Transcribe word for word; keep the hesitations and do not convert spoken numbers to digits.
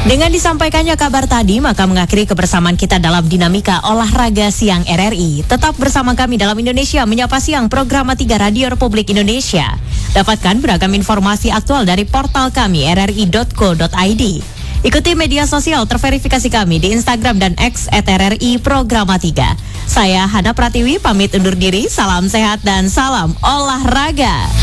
Dengan disampaikannya kabar tadi, maka mengakhiri kebersamaan kita dalam dinamika olahraga siang R R I. Tetap bersama kami dalam Indonesia Menyapa Siang, program tiga Radio Republik Indonesia. Dapatkan beragam informasi aktual dari portal kami r r i dot co dot i d. Ikuti media sosial terverifikasi kami di Instagram dan X at R R I Programa tiga. Saya Hana Pratiwi pamit undur diri, salam sehat dan salam olahraga.